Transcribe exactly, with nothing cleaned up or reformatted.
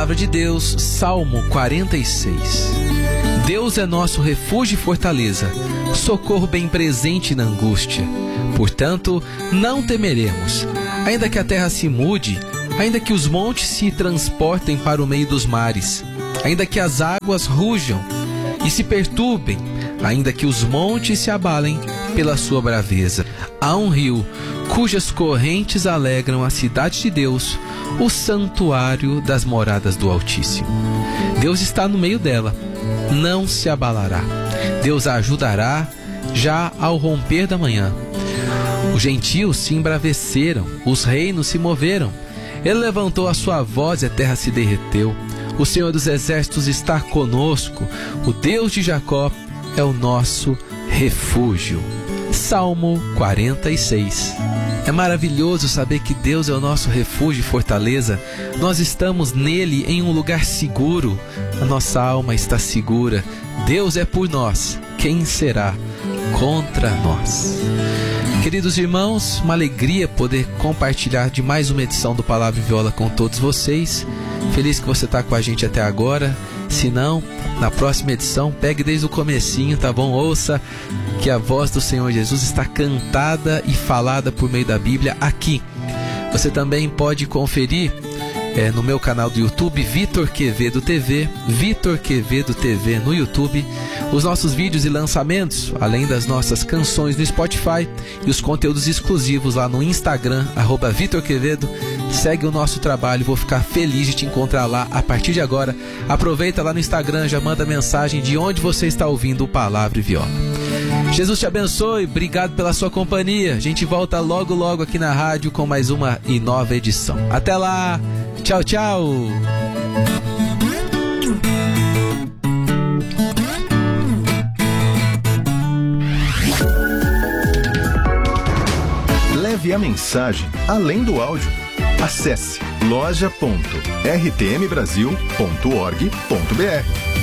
Palavra de Deus, Salmo quarenta e seis. Deus é nosso refúgio e fortaleza, socorro bem presente na angústia. Portanto, não temeremos, ainda que a terra se mude, ainda que os montes se transportem para o meio dos mares, ainda que as águas rujam e se perturbem, ainda que os montes se abalem pela sua braveza. Há um rio cujas correntes alegram a cidade de Deus, o santuário das moradas do Altíssimo. Deus está no meio dela, não se abalará. Deus a ajudará já ao romper da manhã. Os gentios se embraveceram, os reinos se moveram. Ele levantou a sua voz e a terra se derreteu. O Senhor dos Exércitos está conosco. O Deus de Jacó é o nosso refúgio. Salmo quarenta e seis. É maravilhoso saber que Deus é o nosso refúgio e fortaleza. Nós estamos nele em um lugar seguro. A nossa alma está segura. Deus é por nós. Quem será contra nós? Queridos irmãos, uma alegria poder compartilhar de mais uma edição do Palavra em Viola com todos vocês. Feliz que você está com a gente até agora. Se não, na próxima edição, pegue desde o comecinho, tá bom? Ouça que a voz do Senhor Jesus está cantada e falada por meio da Bíblia aqui. Você também pode conferir é, no meu canal do YouTube, Vitor Quevedo T V, Vitor Quevedo T V no YouTube, os nossos vídeos e lançamentos, além das nossas canções no Spotify e os conteúdos exclusivos lá no Instagram, arroba Vitor Quevedo. Segue o nosso trabalho, vou ficar feliz de te encontrar lá a partir de agora. Aproveita lá no Instagram, já manda mensagem de onde você está ouvindo o Palavra e Viola. Jesus te abençoe, obrigado pela sua companhia. A gente volta logo logo aqui na rádio com mais uma e nova edição. Até lá, tchau, tchau. Leve a mensagem além do áudio. Acesse loja ponto r t m brasil ponto org ponto b r.